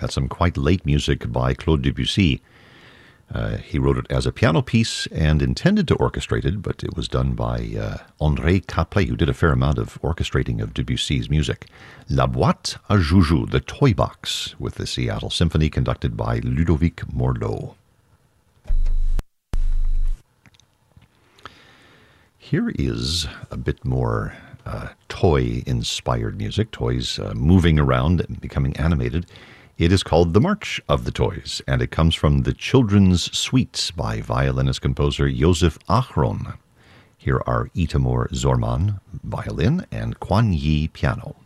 That's some quite late music by Claude Debussy. He wrote it as a piano piece and intended to orchestrate it, but it was done by André Caplet, who did a fair amount of orchestrating of Debussy's music. La Boîte à Joujou, the Toy Box, with the Seattle Symphony, conducted by Ludovic Morlot. Here is a bit more toy-inspired music, toys moving around and becoming animated. It is called The March of the Toys, and it comes from the Children's Suites by violinist-composer Josef Achron. Here are Itamor Zorman, violin, and Quan Yi, piano.